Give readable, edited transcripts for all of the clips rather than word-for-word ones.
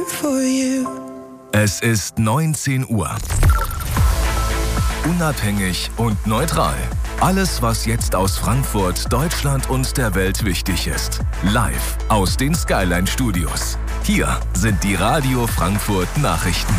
for you. Es ist 19 Uhr. Unabhängig und neutral. Alles, was jetzt aus Frankfurt, Deutschland und der Welt wichtig ist. Live aus den Skyline Studios. Hier sind die Radio Frankfurt Nachrichten.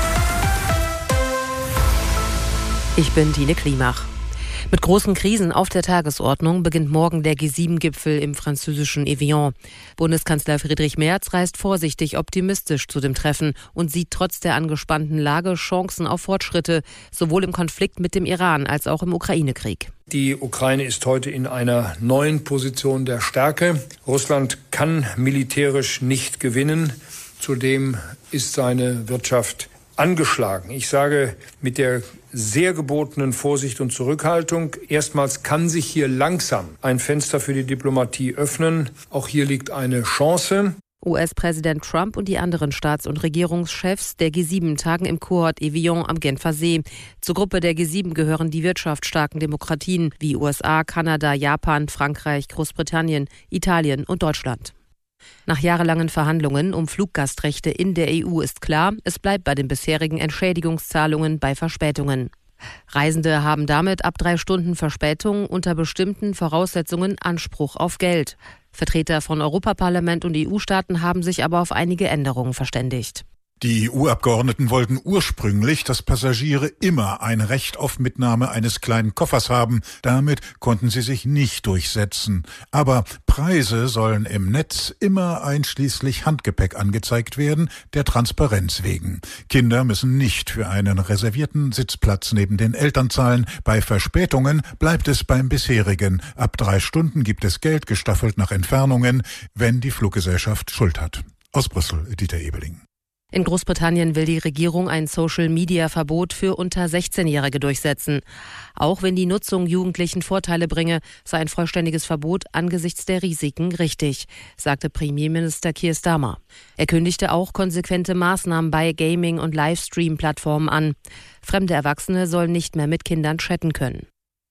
Ich bin Tine Klimach. Mit großen Krisen auf der Tagesordnung beginnt morgen der G7-Gipfel im französischen Evian. Bundeskanzler Friedrich Merz reist vorsichtig optimistisch zu dem Treffen und sieht trotz der angespannten Lage Chancen auf Fortschritte, sowohl im Konflikt mit dem Iran als auch im Ukraine-Krieg. Die Ukraine ist heute in einer neuen Position der Stärke. Russland kann militärisch nicht gewinnen. Zudem ist seine Wirtschaft angeschlagen. Ich sage mit der sehr gebotenen Vorsicht und Zurückhaltung, erstmals kann sich hier langsam ein Fenster für die Diplomatie öffnen. Auch hier liegt eine Chance. US-Präsident Trump und die anderen Staats- und Regierungschefs der G7 tagen im Kurort Evian am Genfer See. Zur Gruppe der G7 gehören die wirtschaftsstarken Demokratien wie USA, Kanada, Japan, Frankreich, Großbritannien, Italien und Deutschland. Nach jahrelangen Verhandlungen um Fluggastrechte in der EU ist klar, es bleibt bei den bisherigen Entschädigungszahlungen bei Verspätungen. Reisende haben damit ab 3 Stunden Verspätung unter bestimmten Voraussetzungen Anspruch auf Geld. Vertreter von Europaparlament und EU-Staaten haben sich aber auf einige Änderungen verständigt. Die EU-Abgeordneten wollten ursprünglich, dass Passagiere immer ein Recht auf Mitnahme eines kleinen Koffers haben. Damit konnten sie sich nicht durchsetzen. Aber Preise sollen im Netz immer einschließlich Handgepäck angezeigt werden, der Transparenz wegen. Kinder müssen nicht für einen reservierten Sitzplatz neben den Eltern zahlen. Bei Verspätungen bleibt es beim bisherigen. Ab 3 Stunden gibt es Geld, gestaffelt nach Entfernungen, wenn die Fluggesellschaft Schuld hat. Aus Brüssel, Dieter Ebeling. In Großbritannien will die Regierung ein Social-Media-Verbot für unter 16-Jährige durchsetzen. Auch wenn die Nutzung Jugendlichen Vorteile bringe, sei ein vollständiges Verbot angesichts der Risiken richtig, sagte Premierminister Keir Starmer. Er kündigte auch konsequente Maßnahmen bei Gaming- und Livestream-Plattformen an. Fremde Erwachsene sollen nicht mehr mit Kindern chatten können.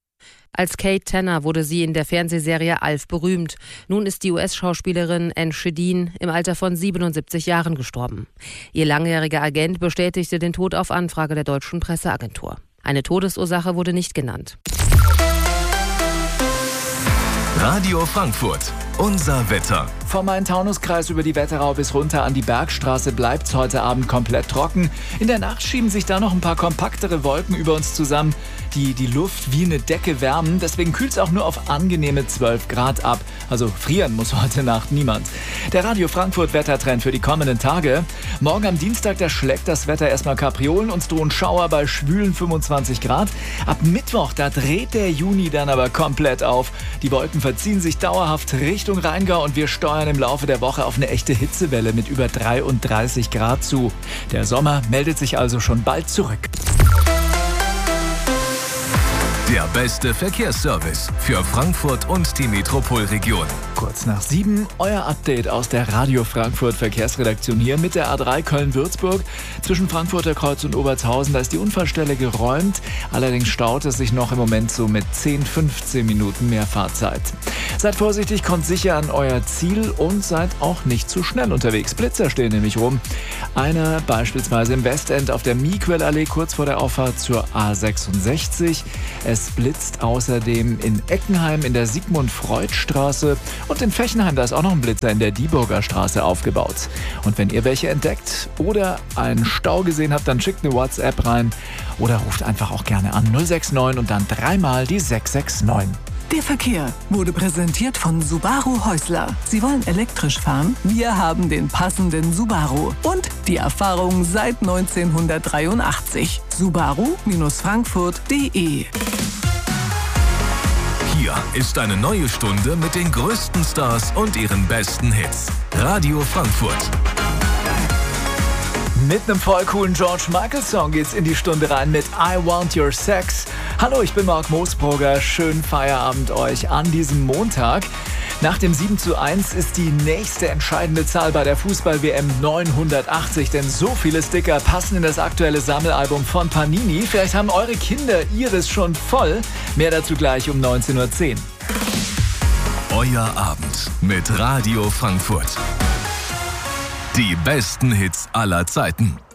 Als Kate Tanner wurde sie in der Fernsehserie Alf berühmt. Nun ist die US-Schauspielerin Anne Shedin im Alter von 77 Jahren gestorben. Ihr langjähriger Agent bestätigte den Tod auf Anfrage der deutschen Presseagentur. Eine Todesursache wurde nicht genannt. Radio Frankfurt, unser Wetter. Vom Main-Taunus-Kreis über die Wetterau bis runter an die Bergstraße bleibt es heute Abend komplett trocken. In der Nacht schieben sich da noch ein paar kompaktere Wolken über uns zusammen, die die Luft wie eine Decke wärmen. Deswegen kühlt es auch nur auf angenehme 12 Grad ab. Also frieren muss heute Nacht niemand. Der Radio Frankfurt Wettertrend für die kommenden Tage. Morgen am Dienstag, da schlägt das Wetter erstmal Kapriolen. Uns drohen Schauer bei schwülen 25 Grad. Ab Mittwoch, da dreht der Juni dann aber komplett auf. Die Wolken verziehen sich dauerhaft Richtung Rheingau und wir steuern im Laufe der Woche auf eine echte Hitzewelle mit über 33 Grad zu. Der Sommer meldet sich also schon bald zurück. Der beste Verkehrsservice für Frankfurt und die Metropolregion. Kurz nach 7, euer Update aus der Radio Frankfurt Verkehrsredaktion hier mit der A3 Köln-Würzburg. Zwischen Frankfurter Kreuz und Obertshausen, da ist die Unfallstelle geräumt. Allerdings staut es sich noch im Moment so mit 10-15 Minuten mehr Fahrzeit. Seid vorsichtig, kommt sicher an euer Ziel und seid auch nicht zu schnell unterwegs. Blitzer stehen nämlich rum. Einer beispielsweise im Westend auf der Miequellallee kurz vor der Auffahrt zur A66. Es blitzt außerdem in Eckenheim in der Sigmund-Freud-Straße und in Fechenheim, da ist auch noch ein Blitzer in der Dieburger Straße aufgebaut. Und wenn ihr welche entdeckt oder einen Stau gesehen habt, dann schickt eine WhatsApp rein oder ruft einfach auch gerne an 069 und dann 3-mal die 669. Der Verkehr wurde präsentiert von Subaru Häusler. Sie wollen elektrisch fahren? Wir haben den passenden Subaru. Und die Erfahrung seit 1983. Subaru-Frankfurt.de. Hier ist eine neue Stunde mit den größten Stars und ihren besten Hits. Radio Frankfurt. Mit einem voll coolen George Michael Song geht's in die Stunde rein mit I Want Your Sex. Hallo, ich bin Marc Moosbrugger. Schönen Feierabend euch an diesem Montag. Nach dem 7:1 ist die nächste entscheidende Zahl bei der Fußball-WM 980, denn so viele Sticker passen in das aktuelle Sammelalbum von Panini. Vielleicht haben eure Kinder ihres schon voll. Mehr dazu gleich um 19:10 Uhr. Euer Abend mit Radio Frankfurt. Die besten Hits aller Zeiten.